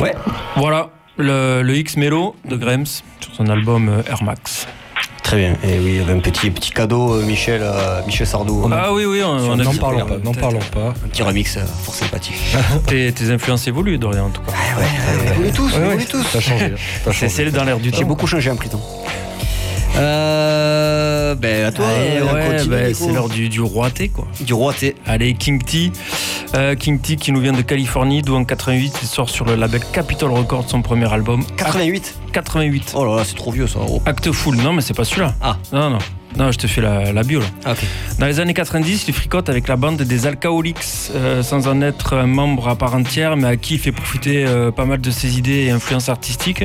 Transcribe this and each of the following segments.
Ouais. Voilà, le X-Mello de Grams sur son album Air Max. Très bien. Et oui, il y avait un petit cadeau, Michel Sardou. Ah oui, on a N'en parlons pas. Un petit remix fort sympathique. Tes influences évoluent, Dorian, en tout cas. On évolue tous, on évolue tous. Ça a changé. C'est dans l'air du temps. J'ai beaucoup changé en temps. À toi, continue, c'est l'heure du roi T, quoi. Du roi T. Allez, King T. King T qui nous vient de Californie, d'où en 88, il sort sur le label Capitol Records son premier album. 88. Oh là là, c'est trop vieux ça. Oh. Acte Full, non mais c'est pas celui-là. Ah. Non, je te fais la bio là. Ah, ok. Dans les années 90, il fricote avec la bande des Alcoholics, sans en être un membre à part entière, mais à qui il fait profiter pas mal de ses idées et influences artistiques.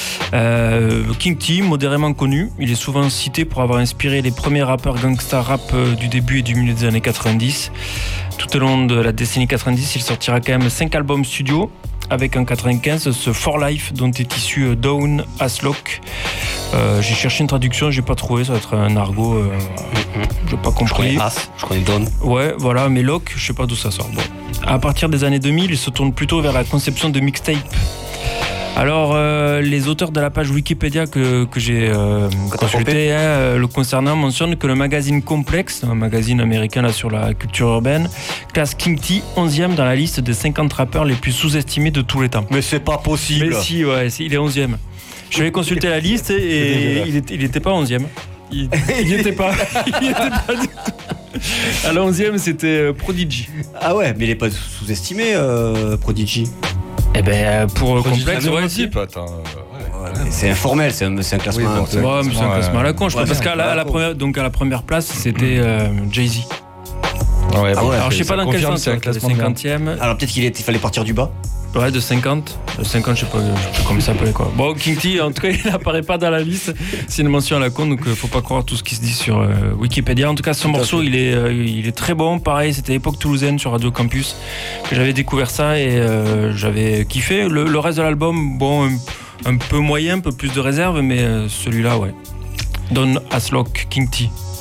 King T, modérément connu, il est souvent cité pour avoir inspiré les premiers rappeurs gangsta rap du début et du milieu des années 90. Tout au long de la décennie 90, il sortira quand même 5 albums studio, avec en 95 ce For Life dont est issu Down Aslock. J'ai cherché une traduction, j'ai pas trouvé, ça va être un argot, j'ai pas compris. Je connais Down. Ouais, voilà, mais Lock, je sais pas d'où ça sort. Bon. À partir des années 2000, il se tourne plutôt vers la conception de mixtape. Alors, les auteurs de la page Wikipédia que j'ai consulté le concernant mentionnent que le magazine Complex, un magazine américain là, sur la culture urbaine, classe King T 11e dans la liste des 50 rappeurs les plus sous-estimés de tous les temps. Mais c'est pas possible. Mais si, ouais, il est 11e. Je vais consulter la liste et il était pas 11e. Il n'y était pas. Il était pas du tout. À la 11e, c'était Prodigy. Ah ouais, mais il est pas sous-estimé, Prodigy. Eh ben, pour Complexe, ouais, aussi. C'est informel, c'est un classement. Oui, c'est un classement à la con, je pense. Parce qu'à la première place, c'était Jay-Z. Alors, je sais pas dans quel sens, c'est le 50e. Alors, peut-être qu'il fallait partir du bas. Ouais, de 50. 50, je sais pas comment ça s'appelait, quoi. Bon, King T, en tout cas, il n'apparaît pas dans la liste. C'est une mention à la con, donc faut pas croire tout ce qui se dit sur Wikipédia. En tout cas, ce morceau, il est très bon. Pareil, c'était l'époque toulousaine sur Radio Campus que j'avais découvert ça et j'avais kiffé. Le reste de l'album, bon, un peu moyen, un peu plus de réserve, mais celui-là, ouais. Don Aslock, King T.